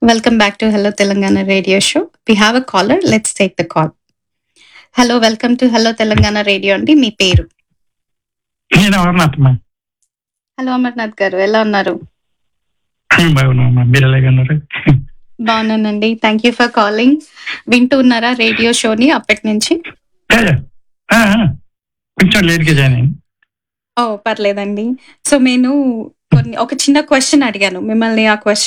Welcome back to Hello Telangana radio show. We have a caller. Let's take the call. Hello, welcome to Hello Telangana radio అండి. మీ పేరు? నేను Amarnath hello Amarnath గారు, ఎలా ఉన్నారు? బాగున్నామ్మా, మీరు ఎలాగ ఉన్నారు? బాగున్నానండి. Thank you for calling. వింటూ ఉన్నారా రేడియో షోని అప్పటి నుంచి? కొంచెం లేట్గా జాయిన్ అయ్యింది. ఓ పర్లేదండి. సో నేను ఒక చిన్న క్వశ్చన్ అడిగాను మిమ్మల్ని. ఆ క్వశ్చన్